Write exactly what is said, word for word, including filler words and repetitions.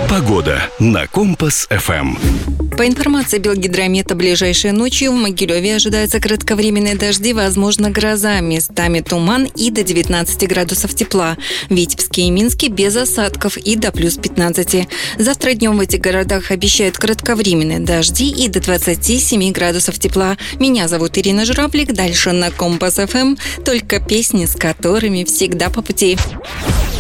Погода на Компас-эф эм. По информации Белгидромета, ближайшей ночью в Могилеве ожидаются кратковременные дожди, возможно, гроза, местами туман и до девятнадцати градусов тепла. В Витебске и Минске без осадков и до плюс пятнадцати. Завтра днем в этих городах обещают кратковременные дожди и до двадцати семи градусов тепла. Меня зовут Ирина Журавлик. Дальше на Компас-эф эм только песни, с которыми всегда по пути.